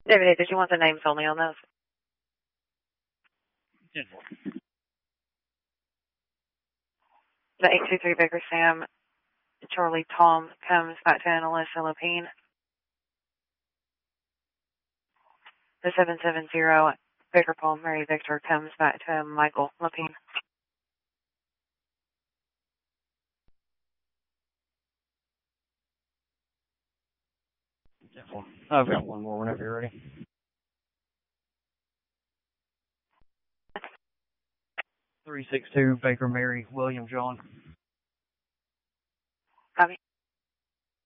David, did you want the names only on those? The 823 Baker Sam, Charlie Tom comes back to Alyssa Lapine. The 770 Baker Paul Mary Victor comes back to Michael Lapine. I've got one more whenever you're ready. 362 Baker Mary William John. Copy.